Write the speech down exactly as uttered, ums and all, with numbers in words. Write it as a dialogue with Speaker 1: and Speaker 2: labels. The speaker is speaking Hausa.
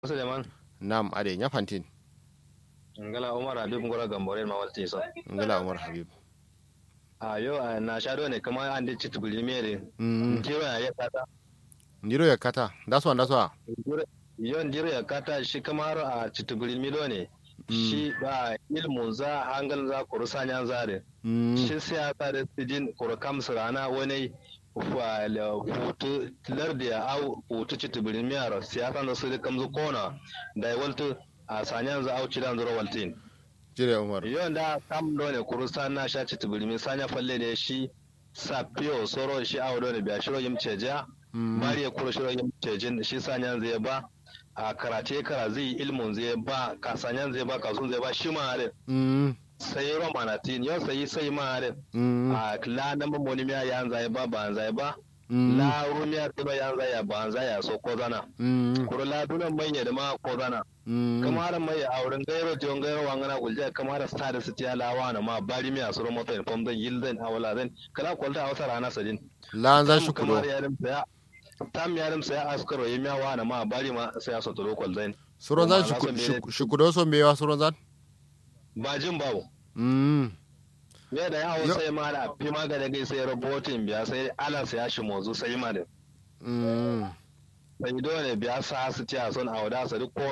Speaker 1: Suleiman
Speaker 2: Nam ade nya fantin.
Speaker 1: ngala Umar Habib ngora gambore ma walti so
Speaker 2: Ngala Umar Habib.
Speaker 1: a yo a na shado ne kamar an da citubuli mere
Speaker 2: Mm.
Speaker 1: ndiro ya kata
Speaker 2: Ndiro ya kata. Daswa daswa.
Speaker 1: yo ndiro ya kata shi kamar a citubuli milo ne shi ba ilmun za hangal za kurusanya zare
Speaker 2: Mm.
Speaker 1: shi siyasa da sidin kurkam rana wani fa la futu lardiya au futu citubuli miyar siyasa da su da kamzu kona da waltu a sanyan za au cidan zuro waltin
Speaker 2: Jire Umar.
Speaker 1: yon da kam do ne kurusa na sha ci tibirimi sanya falle ne shi sapio soro shi awo ne biya shiro yim ceja
Speaker 2: Mm.
Speaker 1: bari ya kuro shiro yim cejin shi sanya zai ba a karate kara zai ilmun zai ba ka sanya zai ba kasun zai ba shi ma hare
Speaker 2: Mm.
Speaker 1: sai romanatin yau sai sai ma hare
Speaker 2: Mm.
Speaker 1: a la na mamoni miya yan zai ba ba zai ba
Speaker 2: Mm.
Speaker 1: la rumiya tiba yan zai ya ba zai ya so ko zana
Speaker 2: Mm.
Speaker 1: kuro la dunan manya da ma ko zana
Speaker 2: Mm.
Speaker 1: kamar mai auren gairo jon gairo wangana gulja kamar sta da su tiya lawa na ma bari mi asuro mota in fam zan yilden awala zan kala kwalta wasa rana sadin
Speaker 2: La za shi
Speaker 1: kamar
Speaker 2: kudo.
Speaker 1: yarim saya tam yarim saya askaro yimi awa na ma bari ma sai aso to lokal zan
Speaker 2: Suron zan
Speaker 1: Kuma za su
Speaker 2: shi shi kudo so mewa suron zan.
Speaker 1: ba jin bawo
Speaker 2: Mm.
Speaker 1: me da yawo
Speaker 2: Yo-
Speaker 1: sai ma da fi magana gai sai robotin biya sai ala sai ya shi mozu sai ma da
Speaker 2: Mm.
Speaker 1: sai dole biya sa su tiya son awada su duk ko